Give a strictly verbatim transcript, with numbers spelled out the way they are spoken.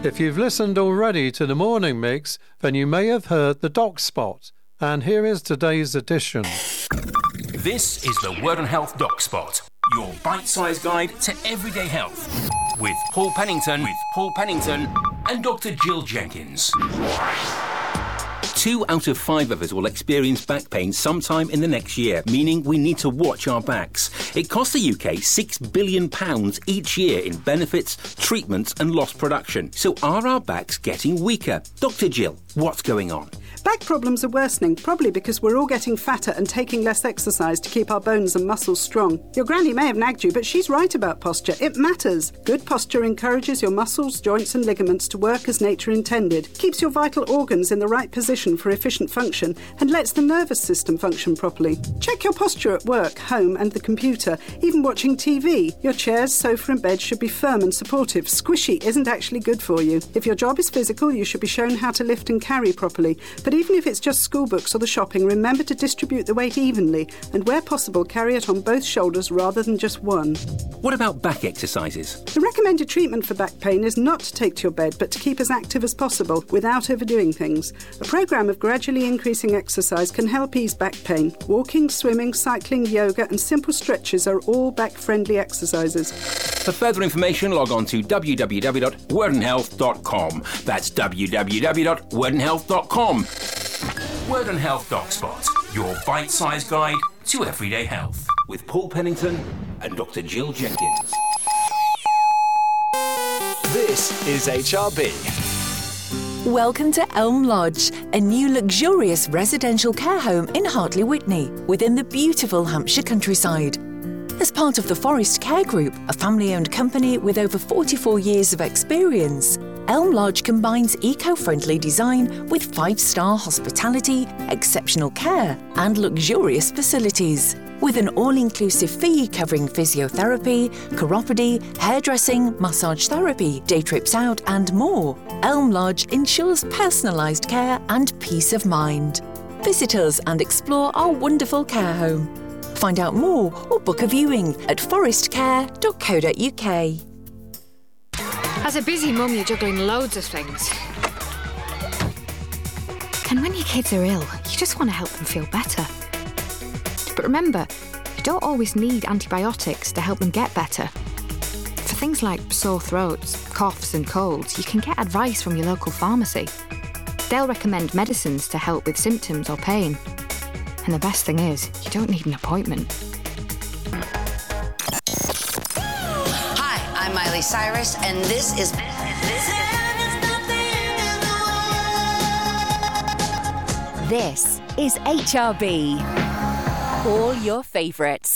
If you've listened already to the morning mix, then you may have heard the Doc Spot. And here is today's edition. This is the Word on Health Doc Spot, your bite-sized guide to everyday health, with Paul Pennington, with Paul Pennington, and Doctor Jill Jenkins. Two out of five of us will experience back pain sometime in the next year, meaning we need to watch our backs. It costs the U K six billion pounds each year in benefits, treatments and lost production. So are our backs getting weaker? Doctor Jill, what's going on? Back problems are worsening, probably because we're all getting fatter and taking less exercise to keep our bones and muscles strong. Your granny may have nagged you, but she's right about posture. It matters. Good posture encourages your muscles, joints and ligaments to work as nature intended, keeps your vital organs in the right position for efficient function, and lets the nervous system function properly. Check your posture at work, home and the computer, even watching T V. Your chairs, sofa and bed should be firm and supportive. Squishy isn't actually good for you. If your job is physical, you should be shown how to lift and carry properly. But even if it's just school books or the shopping, remember to distribute the weight evenly and, where possible, carry it on both shoulders rather than just one. What about back exercises? The recommended treatment for back pain is not to take to your bed, but to keep as active as possible without overdoing things. A programme of gradually increasing exercise can help ease back pain. Walking, swimming, cycling, yoga and simple stretches are all back-friendly exercises. For further information, log on to w w w dot word and health dot com. That's w w w dot word and health dot com. Word on Health Doc Spot, your bite-sized guide to everyday health, with Paul Pennington and Doctor Jill Jenkins. This is H R B. Welcome to Elm Lodge, a new luxurious residential care home in Hartley Witney, within the beautiful Hampshire countryside. As part of the Forest Care Group, a family-owned company with over forty-four years of experience, Elm Lodge combines eco-friendly design with five-star hospitality, exceptional care and luxurious facilities. With an all-inclusive fee covering physiotherapy, chiropody, hairdressing, massage therapy, day trips out and more, Elm Lodge ensures personalised care and peace of mind. Visit us and explore our wonderful care home. Find out more or book a viewing at forest care dot co dot u k. As a busy mum, you're juggling loads of things. And when your kids are ill, you just want to help them feel better. But remember, you don't always need antibiotics to help them get better. For things like sore throats, coughs and colds, you can get advice from your local pharmacy. They'll recommend medicines to help with symptoms or pain. And the best thing is, you don't need an appointment. Hi, I'm Miley Cyrus, and this is... This is H R B. All your favourites.